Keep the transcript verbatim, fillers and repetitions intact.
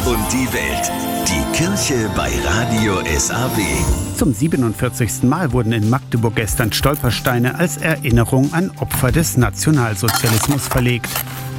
und die Welt. Die Kirche bei Radio S A W. Zum siebenundvierzigsten Mal wurden in Magdeburg gestern Stolpersteine als Erinnerung an Opfer des Nationalsozialismus verlegt.